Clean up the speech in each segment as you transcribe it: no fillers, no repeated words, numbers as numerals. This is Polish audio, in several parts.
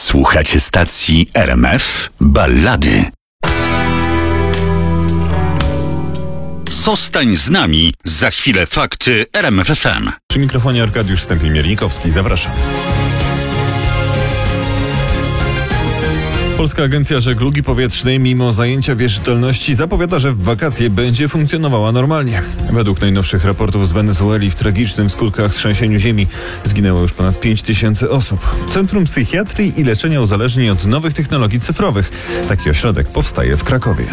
Słuchacie stacji RMF Ballady. Zostań z nami. Za chwilę fakty RMF FM. Przy mikrofonie Arkadiusz Stępień-Miernikowski. Zapraszam. Polska Agencja Żeglugi Powietrznej mimo zajęcia wierzytelności zapowiada, że w wakacje będzie funkcjonowała normalnie. Według najnowszych raportów z Wenezueli w tragicznym w skutkach trzęsieniu ziemi zginęło już ponad 5000 osób. Centrum Psychiatrii i Leczenia Uzależnień od Nowych Technologii Cyfrowych. Taki ośrodek powstaje w Krakowie.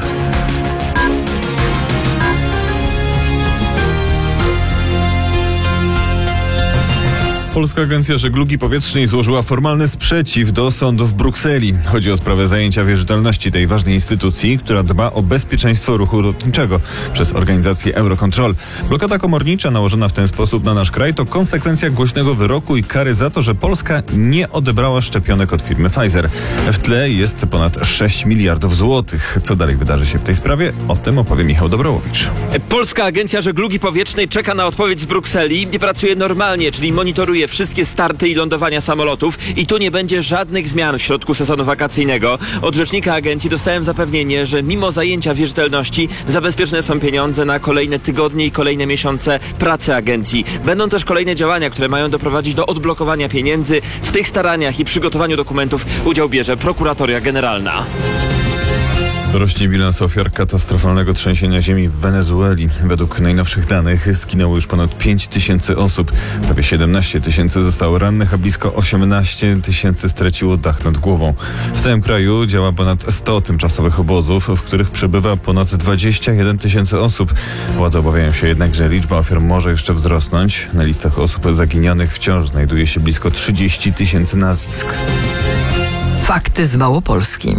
Polska Agencja Żeglugi Powietrznej złożyła formalny sprzeciw do sądu w Brukseli. Chodzi o sprawę zajęcia wierzytelności tej ważnej instytucji, która dba o bezpieczeństwo ruchu lotniczego przez organizację Eurocontrol. Blokada komornicza nałożona w ten sposób na nasz kraj to konsekwencja głośnego wyroku i kary za to, że Polska nie odebrała szczepionek od firmy Pfizer. W tle jest ponad 6 miliardów złotych. Co dalej wydarzy się w tej sprawie? O tym opowie Michał Dobrołowicz. Polska Agencja Żeglugi Powietrznej czeka na odpowiedź z Brukseli. Nie pracuje normalnie, czyli monitoruje wszystkie starty i lądowania samolotów i tu nie będzie żadnych zmian w środku sezonu wakacyjnego. Od rzecznika agencji dostałem zapewnienie, że mimo zajęcia wierzytelności zabezpieczone są pieniądze na kolejne tygodnie i kolejne miesiące pracy agencji. Będą też kolejne działania, które mają doprowadzić do odblokowania pieniędzy. W tych staraniach i przygotowaniu dokumentów udział bierze Prokuratoria Generalna. Rośnie bilans ofiar katastrofalnego trzęsienia ziemi w Wenezueli. Według najnowszych danych zginęło już ponad 5000 osób. Prawie 17 tysięcy zostało rannych, a blisko 18 tysięcy straciło dach nad głową. W całym kraju działa ponad 100 tymczasowych obozów, w których przebywa ponad 21 tysięcy osób. Władze obawiają się jednak, że liczba ofiar może jeszcze wzrosnąć. Na listach osób zaginionych wciąż znajduje się blisko 30 tysięcy nazwisk. Fakty z Małopolski.